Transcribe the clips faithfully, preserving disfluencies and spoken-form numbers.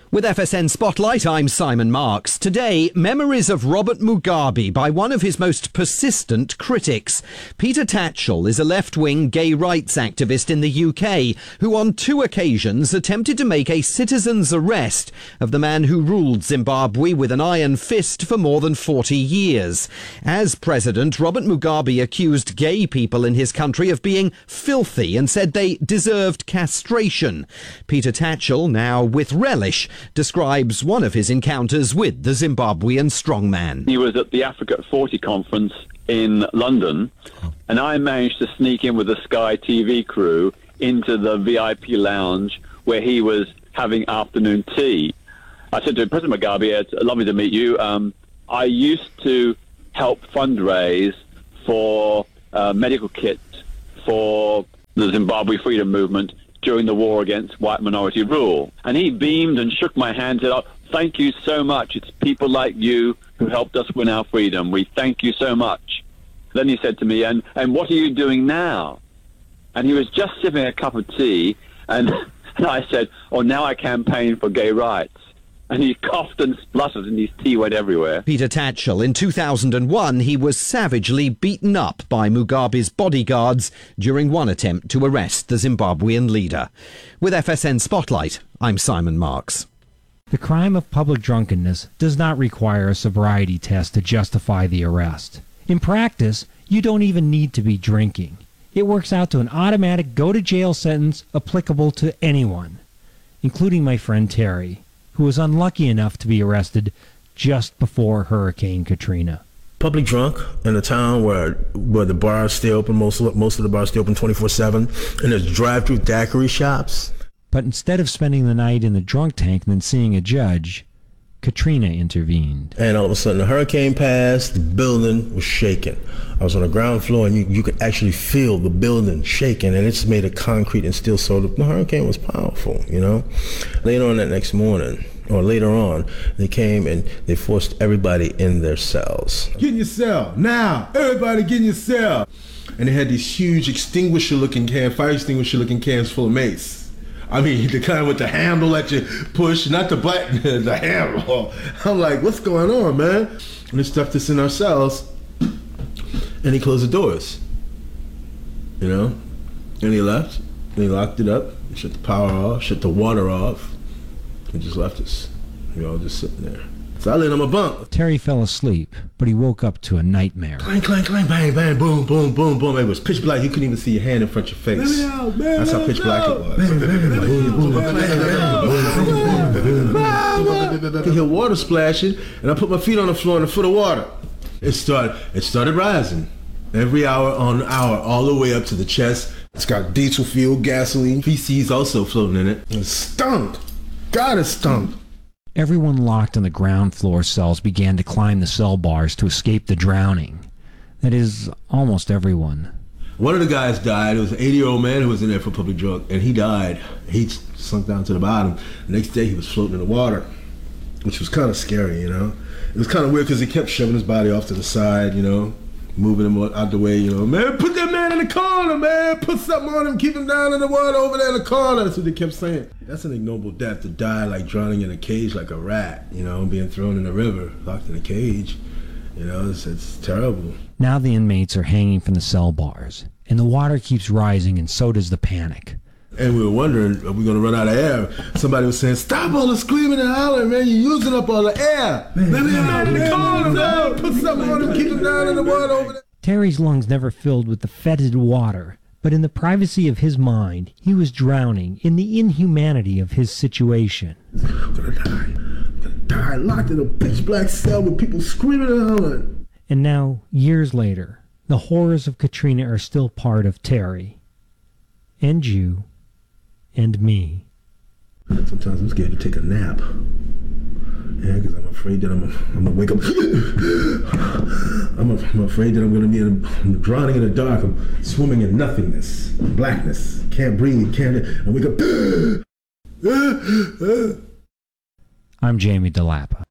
With F S N Spotlight, I'm Simon Marks. Today, memories of Robert Mugabe by one of his most persistent critics. Peter Tatchell is a left-wing gay rights activist in the U K who on two occasions attempted to make a citizen's arrest of the man who ruled Zimbabwe with an iron fist for more than forty years. As president, Robert Mugabe accused gay people in his country of being filthy and said they deserved castration. Peter Tatchell, now with relish, describes one of his encounters with the Zimbabwean strongman. He was at the Africa at forty conference in London, and I managed to sneak in with the Sky T V crew into the V I P lounge where he was having afternoon tea. I said to him, President Mugabe, it's lovely to meet you. Um, I used to help fundraise for uh, medical kits for the Zimbabwe freedom movement during the war against white minority rule. And he beamed and shook my hand and said, oh, thank you so much. It's people like you who helped us win our freedom. We thank you so much. Then he said to me, and, and what are you doing now? And he was just sipping a cup of tea, and, and I said, oh, now I campaign for gay rights. And he coughed and spluttered, and his tea went everywhere. Peter Tatchell. In two thousand one, he was savagely beaten up by Mugabe's bodyguards during one attempt to arrest the Zimbabwean leader. With F S N Spotlight, I'm Simon Marks. The crime of public drunkenness does not require a sobriety test to justify the arrest. In practice, you don't even need to be drinking. It works out to an automatic go-to-jail sentence applicable to anyone, including my friend Terry, who was unlucky enough to be arrested just before Hurricane Katrina. Public drunk in a town where where the bars stay open, most of, most of the bars stay open twenty-four seven, and there's drive-through daiquiri shops. But instead of spending the night in the drunk tank and then seeing a judge, Katrina intervened. And all of a sudden the hurricane passed, the building was shaking. I was on the ground floor and you, you could actually feel the building shaking, and it's made of concrete and steel, so the, the hurricane was powerful, you know. Later on that next morning, or later on, they came and they forced everybody in their cells. Get in your cell, now! Everybody get in your cell! And they had these huge extinguisher-looking cans, fire extinguisher-looking cans full of mace. I mean, the kind with the handle that you push, not the black, the handle. I'm like, what's going on, man? And they stuffed us in our cells, and he closed the doors, you know? And he left, and he locked it up, shut the power off, shut the water off, and just left us. We all just sitting there. So I laid on my bunk. Terry fell asleep, but he woke up to a nightmare. Clang, clang, clang, bang, bang, boom, boom, boom, boom. It was pitch black. You couldn't even see your hand in front of your face. Out, man, That's how pitch black it was. Bang, bang, boom, boom, bang, bang, bang. I could hear water splashing, and I put my feet on the floor in a foot of water. It started, it started rising. Every hour on hour, all the way up to the chest. It's got diesel fuel, gasoline, feces also floating in it. It stunk. God, it stunk. Everyone locked on the ground floor cells began to climb the cell bars to escape the drowning. That is, almost everyone. One of the guys died. It was an eighty-year-old man who was in there for public drunk, and he died. He sunk down to the bottom. The next day, he was floating in the water, which was kind of scary, you know? It was kind of weird because he kept shoving his body off to the side, you know, moving him out the way, you know. Man, put that man in the corner, man. Put something on him. Keep him down in the water over there in the corner. That's what they kept saying. That's an ignoble death, to die like drowning in a cage like a rat, you know, being thrown in a river, locked in a cage. You know, it's, it's terrible. Now the inmates are hanging from the cell bars, and the water keeps rising, and so does the panic. And we were wondering, are we going to run out of air? Somebody was saying, stop all the screaming and hollering, man. You're using up all the air. Man, Let me man, in the corner, man. Put something on him, keep him down in the water over there. Terry's lungs never filled with the fetid water, but in the privacy of his mind, he was drowning in the inhumanity of his situation. I'm going to die. I'm going to die locked in a pitch black cell with people screaming and hollering. And now, years later, the horrors of Katrina are still part of Terry. And you. And me. Sometimes I'm scared to take a nap. Yeah, because I'm afraid that I'm, I'm going to wake up. I'm, I'm afraid that I'm going to be in, I'm drowning in the dark. I'm swimming in nothingness, blackness. Can't breathe, can't. I wake up. I'm Jamie DeLappa.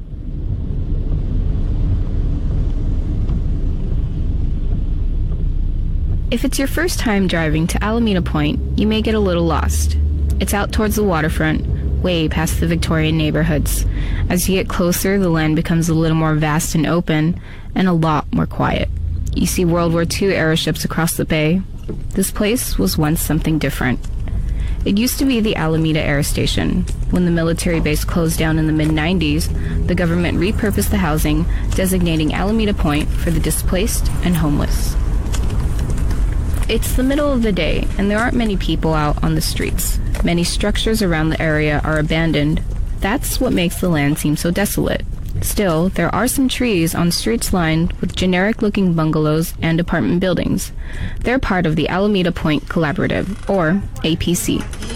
If it's your first time driving to Alameda Point, you may get a little lost. It's out towards the waterfront, way past the Victorian neighborhoods. As you get closer, the land becomes a little more vast and open, and a lot more quiet. You see World War Two era ships across the bay. This place was once something different. It used to be the Alameda Air Station. When the military base closed down in the mid nineties, the government repurposed the housing, designating Alameda Point for the displaced and homeless. It's the middle of the day, and there aren't many people out on the streets. Many structures around the area are abandoned. That's what makes the land seem so desolate. Still, there are some trees on streets lined with generic-looking bungalows and apartment buildings. They're part of the Alameda Point Collaborative, or A P C.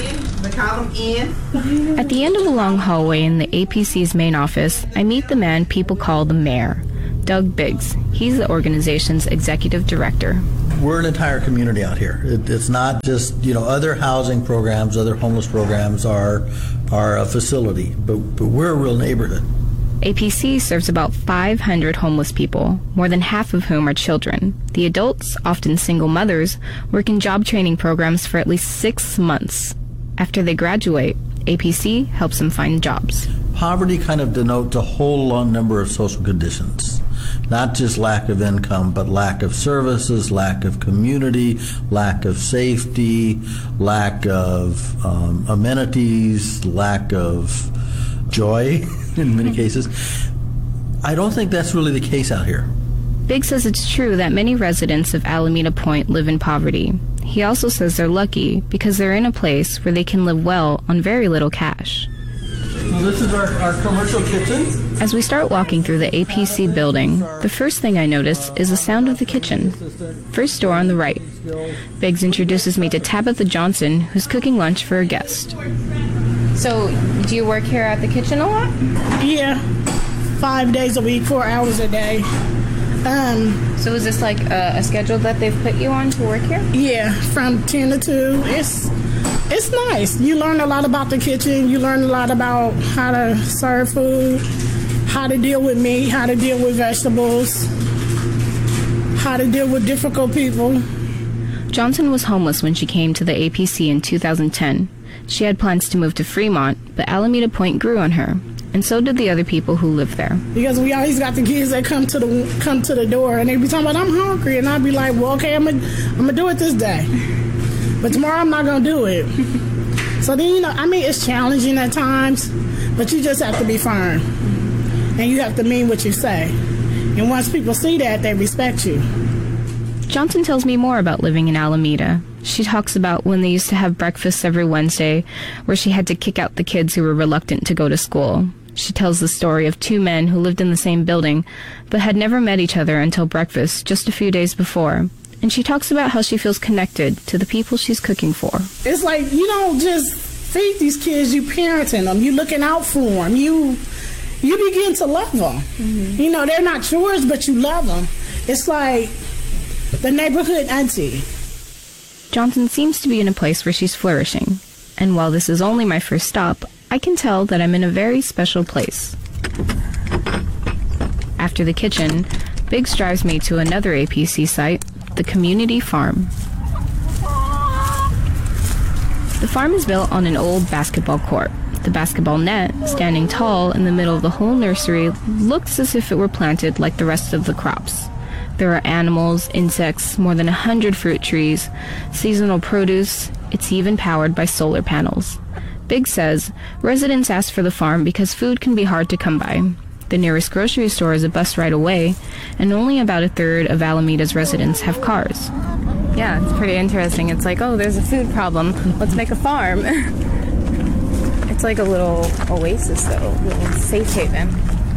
At the end of a long hallway in the A P C's main office, I meet the man people call the mayor, Doug Biggs. He's the organization's executive director. We're an entire community out here. It, it's not just, you know, other housing programs, other homeless programs are are a facility, but, but we're a real neighborhood. A P C serves about five hundred homeless people, more than half of whom are children. The adults, often single mothers, work in job training programs for at least six months. After they graduate, A P C helps them find jobs. Poverty kind of denotes a whole long number of social conditions. Not just lack of income, but lack of services, lack of community, lack of safety, lack of um, amenities, lack of joy in many cases. I don't think that's really the case out here. Big says it's true that many residents of Alameda Point live in poverty. He also says they're lucky because they're in a place where they can live well on very little cash. Well, this is our, our commercial kitchen. As we start walking through the A P C building, the first thing I notice is the sound of the kitchen. First door on the right. Biggs introduces me to Tabitha Johnson, who's cooking lunch for a guest. So, do you work here at the kitchen a lot? Yeah, five days a week, four hours a day. Um, so is this like a, a schedule that they've put you on to work here? Yeah, from ten to two. It's it's nice. You learn a lot about the kitchen. You learn a lot about how to serve food, how to deal with meat, how to deal with vegetables, how to deal with difficult people. Johnson was homeless when she came to the A P C in two thousand ten. She had plans to move to Fremont, but Alameda Point grew on her, and so did the other people who live there. Because we always got the kids that come to the come to the door, and they be talking about, I'm hungry, and I'd be like, well, okay, I'm gonna I'm gonna do it this day, but tomorrow I'm not gonna do it. So then, you know, I mean, it's challenging at times, but you just have to be firm, and you have to mean what you say. And once people see that, they respect you. Johnson tells me more about living in Alameda. She talks about when they used to have breakfasts every Wednesday, where she had to kick out the kids who were reluctant to go to school. She tells the story of two men who lived in the same building, but had never met each other until breakfast just a few days before. And she talks about how she feels connected to the people she's cooking for. It's like, you don't just feed these kids, you parenting them, you looking out for them, you, you begin to love them. Mm-hmm. You know, they're not yours, but you love them. It's like the neighborhood auntie. Johnson seems to be in a place where she's flourishing, and while this is only my first stop, I can tell that I'm in a very special place. After the kitchen, Biggs drives me to another A P C site, the community farm. The farm is built on an old basketball court. The basketball net, standing tall in the middle of the whole nursery, looks as if it were planted like the rest of the crops. There are animals, insects, more than a hundred fruit trees, seasonal produce. It's even powered by solar panels. Biggs says residents ask for the farm because food can be hard to come by. The nearest grocery store is a bus ride away, and only about a third of Alameda's residents have cars. Yeah, it's pretty interesting. It's like, oh, there's a food problem. Let's make a farm. It's like a little oasis, though, a little safe haven.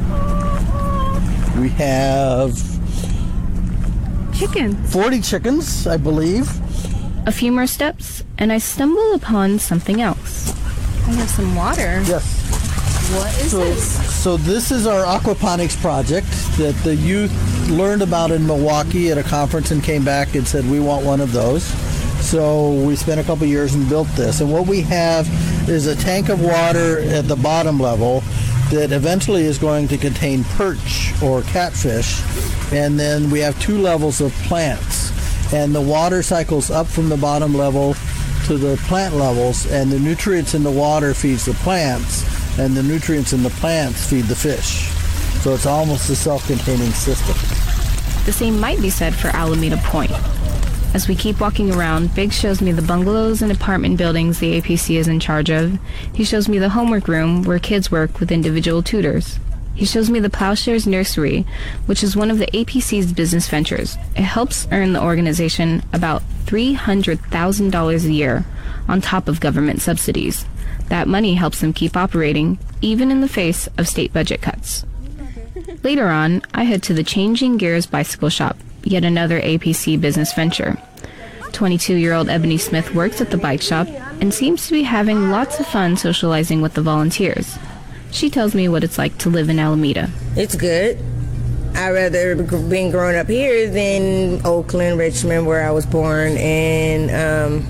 We have Chickens. forty chickens, I believe. A few more steps, and I stumble upon something else. I have some water. Yes. What is so, this? So this is our aquaponics project that the youth learned about in Milwaukee at a conference and came back and said, we want one of those. So we spent a couple years and built this. And what we have is a tank of water at the bottom level that eventually is going to contain perch or catfish. And then we have two levels of plants. And the water cycles up from the bottom level to the plant levels, and the nutrients in the water feeds the plants, and the nutrients in the plants feed the fish. So it's almost a self-containing system. The same might be said for Alameda Point. As we keep walking around, Biggs shows me the bungalows and apartment buildings the A P C is in charge of. He shows me the homework room where kids work with individual tutors. He shows me the Plowshares Nursery, which is one of the A P C's business ventures. It helps earn the organization about three hundred thousand dollars a year on top of government subsidies. That money helps them keep operating, even in the face of state budget cuts. Later on, I head to the Changing Gears Bicycle Shop, yet another A P C business venture. twenty-two-year-old Ebony Smith works at the bike shop and seems to be having lots of fun socializing with the volunteers. She tells me what it's like to live in Alameda. It's good. I'd rather been growing up here than Oakland, Richmond, where I was born, and um,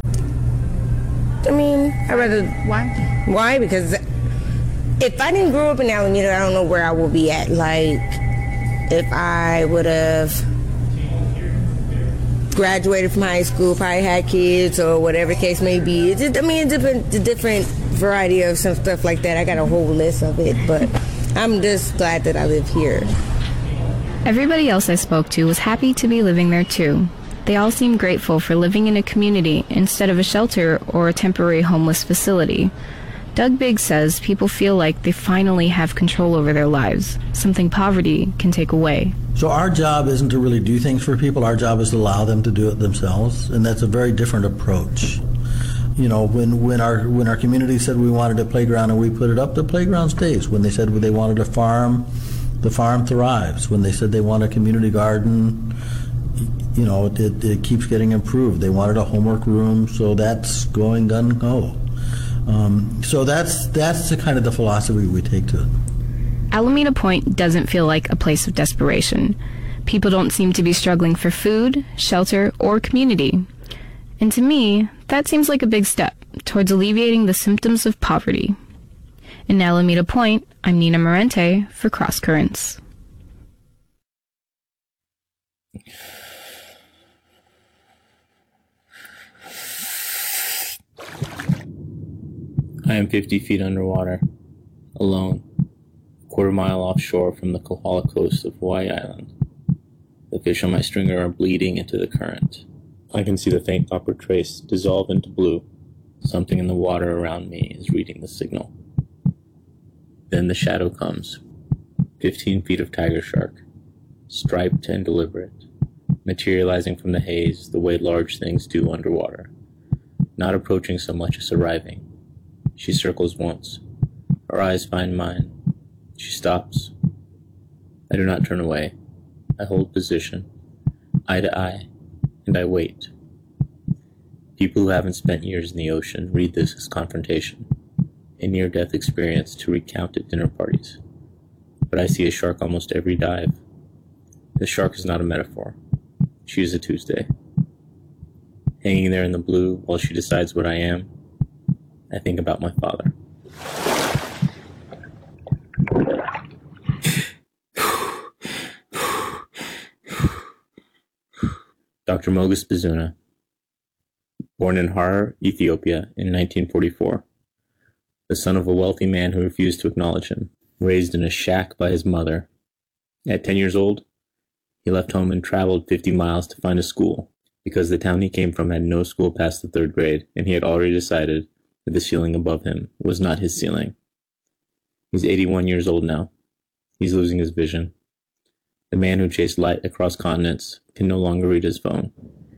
I mean, I'd rather. Why? Why? Because if I didn't grow up in Alameda, I don't know where I would be at. Like, if I would have graduated from high school, probably had kids or whatever the case may be. It's just, I mean, it's different, a different variety of some stuff like that. I got a whole list of it, but I'm just glad that I live here. Everybody else I spoke to was happy to be living there too. They all seemed grateful for living in a community instead of a shelter or a temporary homeless facility. Doug Biggs says people feel like they finally have control over their lives, something poverty can take away. So our job isn't to really do things for people. Our job is to allow them to do it themselves, and that's a very different approach. You know, when, when our when our community said we wanted a playground and we put it up, the playground stays. When they said they wanted a farm, the farm thrives. When they said they want a community garden, you know, it, it keeps getting improved. They wanted a homework room, so that's going gung-ho. Um, so that's that's the kind of the philosophy we take to it. Alameda Point doesn't feel like a place of desperation. People don't seem to be struggling for food, shelter, or community. And to me, that seems like a big step towards alleviating the symptoms of poverty. In Alameda Point, I'm Nina Morente for Cross Currents. I am fifty feet underwater, alone, a quarter mile offshore from the Kohala coast of Hawaii Island. The fish on my stringer are bleeding into the current. I can see the faint copper trace dissolve into blue. Something in the water around me is reading the signal. Then the shadow comes. Fifteen feet of tiger shark, striped and deliberate, materializing from the haze the way large things do underwater, not approaching so much as arriving. She circles once. Her eyes find mine. She stops. I do not turn away. I hold position, eye to eye, and I wait. People who haven't spent years in the ocean read this as confrontation, a near-death experience to recount at dinner parties. But I see a shark almost every dive. The shark is not a metaphor. She is a Tuesday. Hanging there in the blue while she decides what I am, I think about my father. Doctor Mogus Bizuna, born in Harar, Ethiopia in nineteen forty-four, the son of a wealthy man who refused to acknowledge him, raised in a shack by his mother. At ten years old, he left home and traveled fifty miles to find a school, because the town he came from had no school past the third grade, and he had already decided that the ceiling above him was not his ceiling. He's eighty-one years old now. He's losing his vision. The man who chased light across continents can no longer read his phone.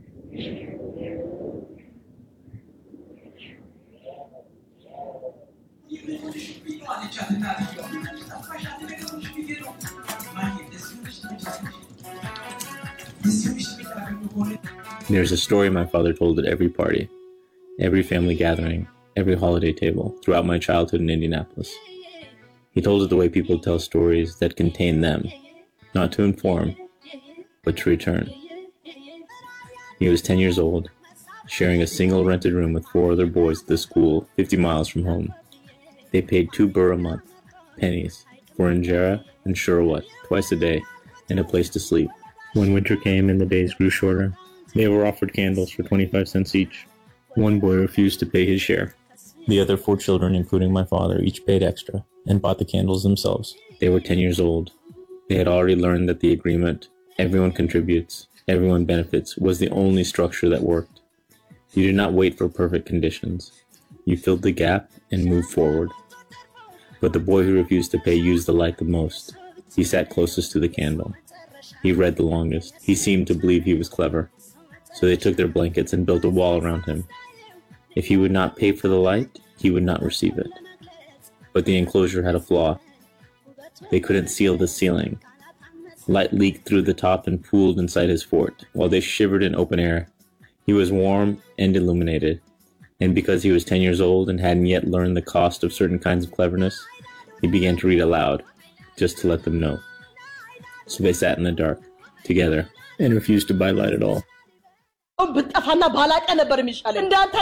There's a story my father told at every party, every family gathering, every holiday table throughout my childhood in Indianapolis. He told it the way people tell stories that contain them, not to inform, but to return. He was ten years old, sharing a single rented room with four other boys at the school fifty miles from home. They paid two burr a month, pennies, for injera and shurwat twice a day and a place to sleep. When winter came and the days grew shorter, they were offered candles for twenty-five cents each. One boy refused to pay his share. The other four children, including my father, each paid extra and bought the candles themselves. They were ten years old. They had already learned that the agreement, everyone contributes, everyone benefits, was the only structure that worked. You did not wait for perfect conditions. You filled the gap and moved forward. But the boy who refused to pay used the light the most. He sat closest to the candle. He read the longest. He seemed to believe he was clever. So they took their blankets and built a wall around him. If he would not pay for the light, he would not receive it. But the enclosure had a flaw. They couldn't seal the ceiling. Light leaked through the top and pooled inside his fort, while they shivered in open air. He was warm and illuminated, and because he was ten years old and hadn't yet learned the cost of certain kinds of cleverness, he began to read aloud, just to let them know. So they sat in the dark, together, and refused to buy light at all.